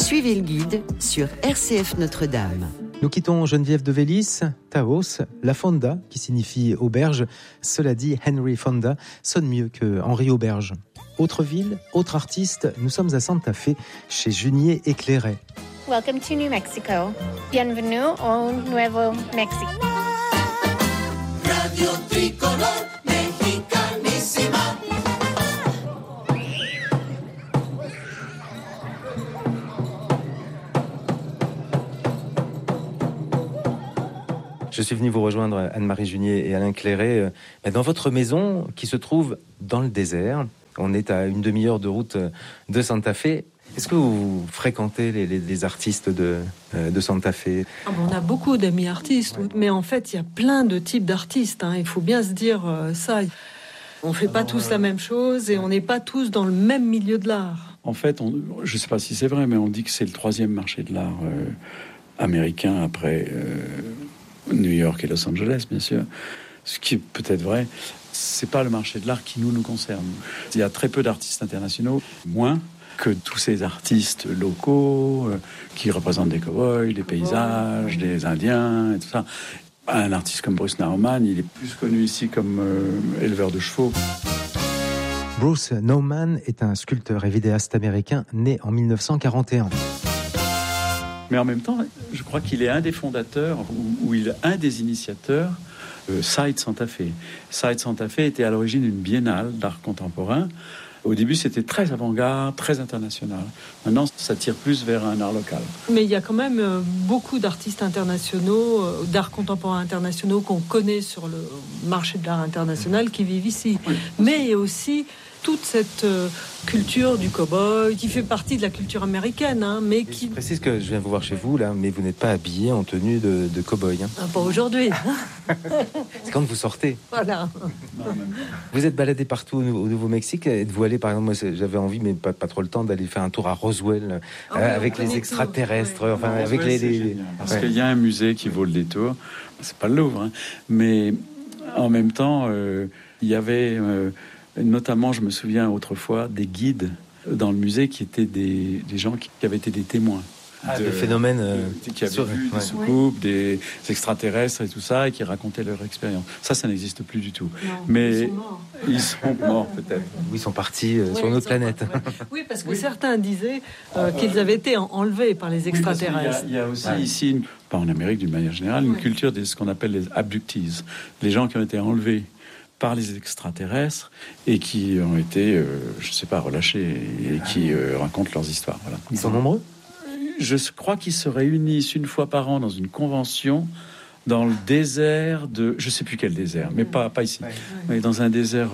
Suivez le guide sur RCF Notre-Dame. Nous quittons Geneviève de Vélis, Taos, la Fonda, qui signifie auberge. Cela dit, Henry Fonda sonne mieux que Henri Auberge. Autre ville, autre artiste, nous sommes à Santa Fe, chez Junier et Clairet. Welcome to New Mexico. Bienvenue au Nuevo Mexico. Radio Tricolor Mexicanísima. Je suis venu vous rejoindre, Anne-Marie Junier et Alain Clairet, dans votre maison qui se trouve dans le désert. On est à une demi-heure de route de Santa Fe. Est-ce que vous fréquentez les artistes de Santa Fe ? On a beaucoup d'amis artistes, mais en fait, il y a plein de types d'artistes. Il faut bien se dire ça. On ne fait pas tous la même chose et on n'est pas tous dans le même milieu de l'art. En fait, je ne sais pas si c'est vrai, mais on dit que c'est le troisième marché de l'art américain après New York et Los Angeles, bien sûr. Ce qui est peut-être vrai. C'est pas le marché de l'art qui nous concerne. Il y a très peu d'artistes internationaux, moins que tous ces artistes locaux qui représentent des cow-boys, des paysages, des Indiens et tout ça. Un artiste comme Bruce Nauman, il est plus connu ici comme éleveur de chevaux. Bruce Nauman est un sculpteur et vidéaste américain né en 1941. Mais en même temps, je crois qu'il est un des fondateurs, ou il est un des initiateurs Side Santa Fe. Side Santa Fe était à l'origine une biennale d'art contemporain. Au début, c'était très avant-garde, très international. Maintenant, ça tire plus vers un art local. Mais il y a quand même beaucoup d'artistes internationaux, d'art contemporain internationaux qu'on connaît sur le marché de l'art international qui vivent ici. Oui. Mais il y a aussi toute cette culture du cow-boy qui fait partie de la culture américaine, mais qui... Je précise que je viens vous voir chez vous, là, mais vous n'êtes pas habillé en tenue de cow-boy. Pas aujourd'hui. C'est quand vous sortez. Voilà. Vous êtes baladé partout au Nouveau-Mexique. Êtes-vous allé, par exemple, moi j'avais envie, mais pas trop le temps, d'aller faire un tour à Roswell avec les extraterrestres, oui. Enfin, avec Parce qu'il y a un musée qui vaut le détour. C'est pas le Louvre, mais en même temps, il y avait... notamment, je me souviens autrefois des guides dans le musée qui étaient des gens qui avaient été des témoins de phénomènes qui avaient vu des soucoupes, des extraterrestres et tout ça, et qui racontaient leur expérience. Ça n'existe plus du tout. Non, mais ils sont morts peut-être. Oui, ils sont partis sur une autre planète. Oui, parce que certains disaient qu'ils avaient été enlevés par les extraterrestres. Il y a aussi ici, pas en Amérique d'une manière générale, une culture de ce qu'on appelle les abductees, les gens qui ont été enlevés par les extraterrestres et qui ont été, relâchés et qui racontent leurs histoires. Voilà. Ils sont nombreux ? Je crois qu'ils se réunissent une fois par an dans une convention dans le désert de... Je ne sais plus quel désert, mais pas ici. Mais dans un désert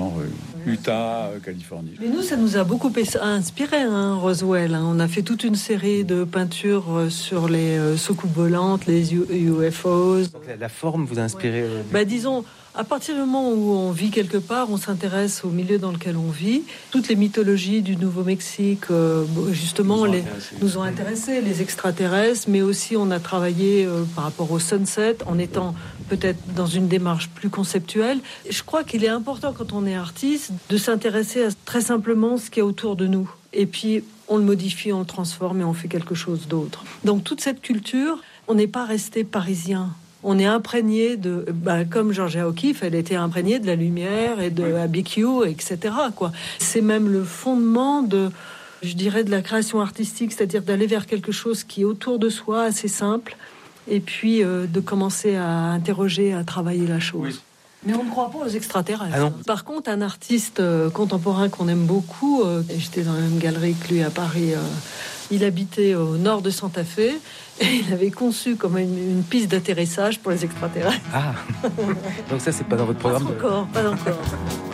Utah, Californie. Mais nous, ça nous a beaucoup inspiré, Roswell. On a fait toute une série de peintures sur les soucoupes volantes, les UFOs. Donc la forme vous a inspiré disons... À partir du moment où on vit quelque part, on s'intéresse au milieu dans lequel on vit. Toutes les mythologies du Nouveau-Mexique, justement, nous ont intéressés, les extraterrestres, mais aussi on a travaillé par rapport au sunset, en étant peut-être dans une démarche plus conceptuelle. Je crois qu'il est important, quand on est artiste, de s'intéresser à très simplement ce qui est autour de nous. Et puis, on le modifie, on le transforme et on fait quelque chose d'autre. Donc, toute cette culture, on n'est pas resté parisien. On est imprégné de, comme Georgia O'Keeffe, elle était imprégnée de la lumière et de ABQ, etc. C'est même le fondement de la création artistique, c'est-à-dire d'aller vers quelque chose qui est autour de soi, assez simple, et puis de commencer à interroger, à travailler la chose. Oui. Mais on ne croit pas aux extraterrestres. Ah non. Par contre, un artiste contemporain qu'on aime beaucoup, j'étais dans la même galerie que lui à Paris, il habitait au nord de Santa Fe et il avait conçu comme une piste d'atterrissage pour les extraterrestres. Ah, donc ça, c'est pas dans votre programme Pas encore.